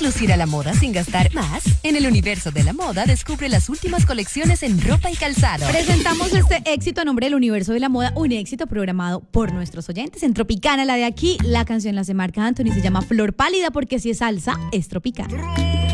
¿Quieres lucir a la moda sin gastar más? En el universo de la moda descubre las últimas colecciones en ropa y calzado. Presentamos este éxito a nombre del universo de la moda, un éxito programado por nuestros oyentes. En Tropicana, la de aquí, la canción la hace Marc Anthony, se llama Flor Pálida porque si es salsa, es tropical.